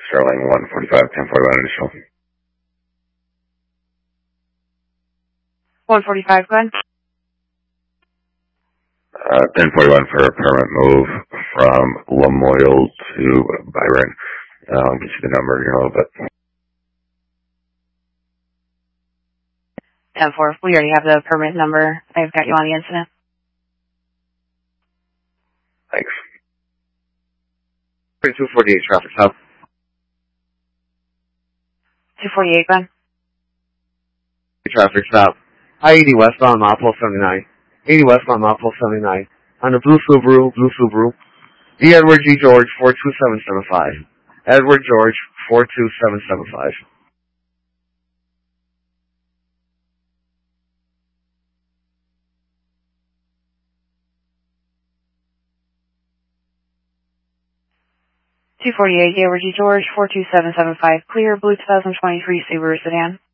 Sterling 145, 1041 initial. 145, go ahead. 1041 for a permit move from Lamoille to Byron. I'll get you the number here in a little bit. 10-4, we already have the permit number. I've got you on the incident. Thanks. 248 traffic stop. 248, go ahead. Traffic stop. I-80 westbound, mile pole 79. 80 westbound, mile pole 79. On the blue Subaru. D. Edward G. George 42775. Edward George 42775. Edward G. George 42775. Clear, blue 2023 Subaru sedan.